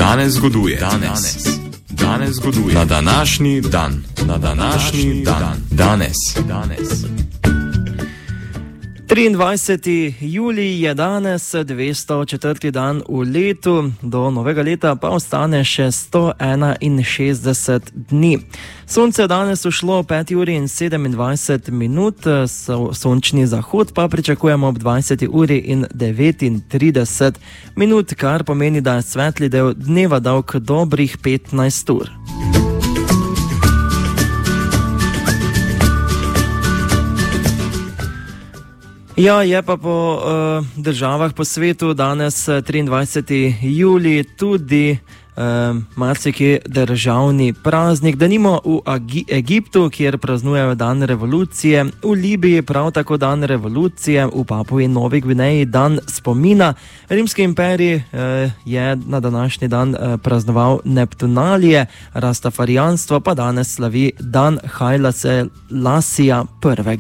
Danes zgoduje. Danes zgoduje. Na današnji dan. Danes. 23. julij je danes 204. dan v letu, do novega leta pa ostane še 161 dni. Sonce je danes ušlo 5 uri in 27 minut, sončni zahod pa pričakujemo ob 20 uri in 39 minut, kar pomeni, da je svetli del dneva dolg dobrih 15 ur. Ja, je pa po državah po svetu danes 23. julij tudi marsikje državni praznik. Denimo v Egiptu, kjer praznujejo dan revolucije, v Libiji prav tako dan revolucije, v Papui Novi Gvineji dan spomina. Rimski imperij je na današnji dan praznoval Neptunalije, rastafarijanstvo pa danes slavi dan Haila Selasija I.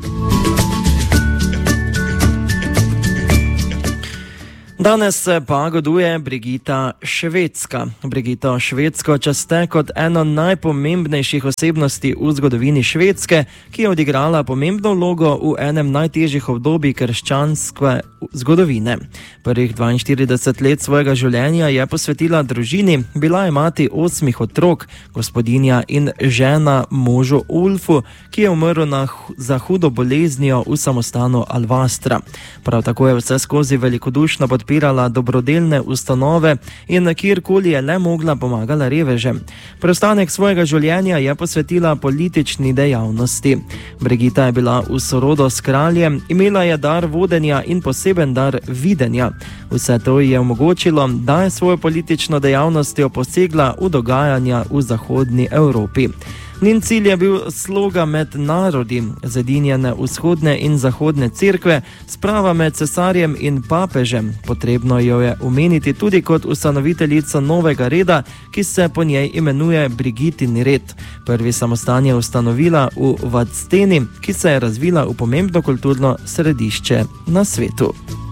Danes pa goduje Brigita Švedska. Brigito Švedsko časte kot eno najpomembnejših osebnosti v zgodovini Švedske, ki je odigrala pomembno vlogo v enem najtežjih obdobij krščanske zgodovine. Prvih 42 let svojega življenja je posvetila družini, bila je mati 8 otrok, gospodinja in žena možu Ulfu, ki je umrl za hudo boleznijo v samostanu Alvastra. Prav tako je vse skozi velikodušno podpirala dobrodelne ustanove in kjerkoli je le mogla pomagala revežem. Preostanek svojega življenja je posvetila politični dejavnosti. Brigita je bila v sorodu s kraljem, imela je dar vodenja in poseben dar videnja. Vse to je omogočilo, da je svojo politično dejavnostjo posegla v dogajanja v zahodni Evropi. Njen cilj je bil sloga med narodi, zedinjene vzhodne in zahodne cerkve, sprava med cesarjem in papežem. Potrebno jo je omeniti tudi kot ustanoviteljico novega reda, ki se po njej imenuje Brigitin red. Prvi samostan je ustanovila v Vadsteni, ki se je razvila v pomembno kulturno središče na svetu.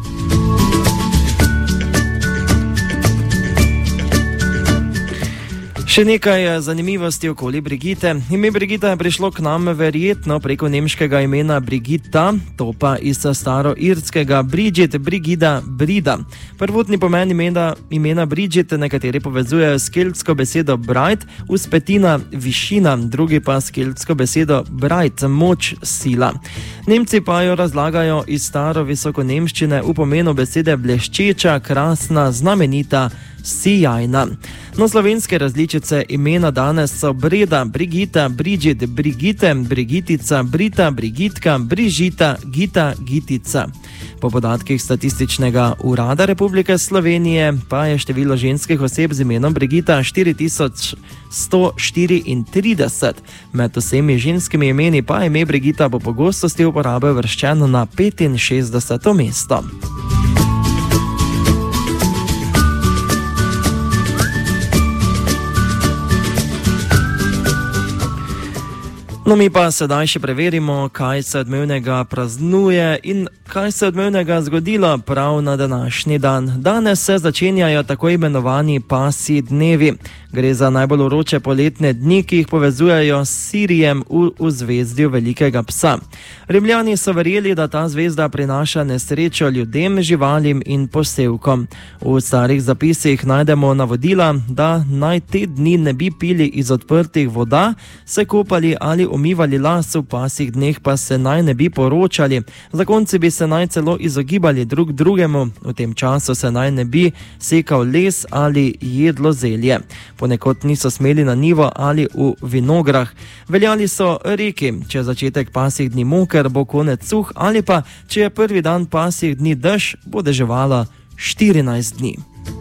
Še nekaj zanimivosti okoli Brigite. Ime Brigita je prišlo k nam verjetno preko nemškega imena Brigitta, to pa iz staroirskega Bridget, Brigida, Brida. Prvotni pomen imena Bridget nekateri povezujejo s keltsko besedo bright, vzpetina, višina, drugi pa s keltsko besedo bright, moč, sila. Nemci pa jo razlagajo iz staro visokonemščine v pomenu besede bleščeča, krasna, znamenita, sijajna. No, slovenske različice imena danes so Breda, Brigita, Bridget, Brigite, Brigitica, Brita, Brigitka, Brižita, Gita, Gitica. Po podatkih Statističnega urada Republike Slovenije pa je število ženskih oseb z imenom Brigita 4134. Med vsemi ženskimi imeni pa je ime Brigita po pogostosti uporabe uvrščeno na 65. mesto. No, mi pa sedaj še preverimo, kaj se odmevnega praznuje in kaj se odmevnega zgodilo prav na današnji dan. Danes se začenjajo tako imenovani pasji dnevi. Gre za najbolj vroče poletne dni, ki jih povezujejo s Sirijem v zvezdju Velikega psa. Rimljani so verjeli, da ta zvezda prinaša nesrečo ljudem, živalim in posevkom. V starih zapisih najdemo navodila, da naj te dni ne bi pili iz odprtih voda, se kopali ali umivali las, v pasjih dneh pa se naj ne bi poročali. Zakonci bi se naj celo izogibali drug drugemu, v tem času se naj ne bi sekal les ali jedlo zelje. Ponekod niso smeli na njivo ali v vinograh. Veljali so reki, če je začetek pasjih dni moker, bo konec suh, ali pa, če je prvi dan pasjih dni dež, bo deževalo 14 dni.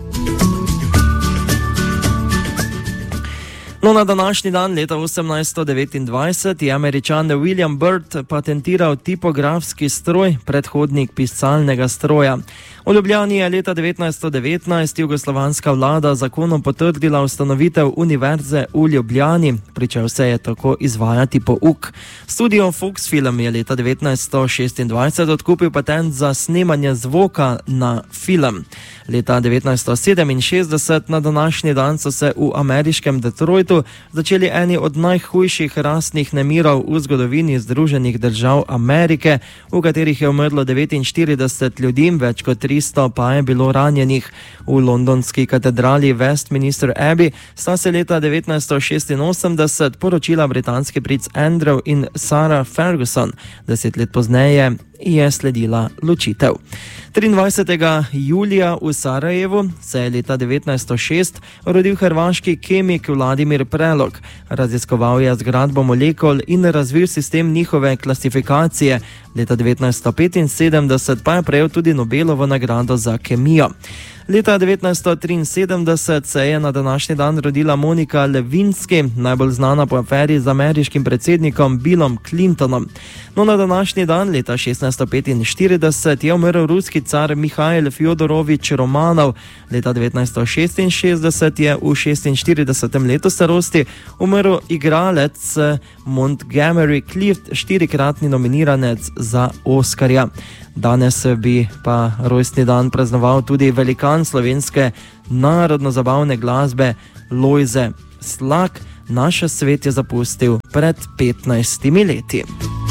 No, na današnji dan leta 1829 je Američan William Byrd patentiral tipografski stroj, predhodnik pisalnega stroja. V Ljubljani je leta 1919 jugoslovanska vlada zakonom potrdila ustanovitev Univerze v Ljubljani, pričel se je tako izvajati pouk. Studio Fox Film je leta 1926 odkupil patent za snemanje zvoka na film. Leta 1967 na današnji dan so se v ameriškem Detroitu začeli eni od najhujših rasnih nemirov v zgodovini Združenih držav Amerike, v katerih je umrlo 49 ljudi, več kot 300 pa je bilo ranjenih. V londonski katedrali Westminster Abbey sta se leta 1986 poročila britanski princ Andrew in Sarah Ferguson. 10 let pozneje je sledila ločitev. 23. julija v Sarajevu se je leta 1906 rodil hrvaški kemik Vladimir Prelog. Raziskoval je zgradbo molekul in razvil sistem njihove klasifikacije. Leta 1975 pa je prejel tudi Nobelovo nagrado za kemijo. Leta 1973 se je na današnji dan rodila Monika Lewinsky, najbolj znana po aferi z ameriškim predsednikom Billom Clintonom. No, na današnji dan, leta 1645, je umrl ruski car Mihajl Fjodorovič Romanov. Leta 1966 je v 46. letu starosti umrl igralec Montgomery Clift, 4-kratni nominiranec za Oskarja. Danes bi pa rojstni dan praznoval tudi velikan slovenske narodno-zabavne glasbe Lojze Slak. Naš svet je zapustil pred 15 leti.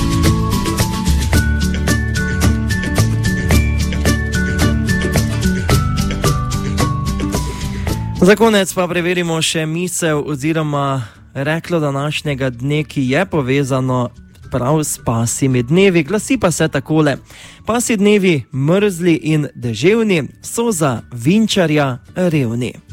Za konec pa preverimo še misel oziroma reklo današnjega dne, ki je povezano prav s pasjimi dnevi. Glasi pa se takole: pasji dnevi mrzli in deževni so za vinčarja revni.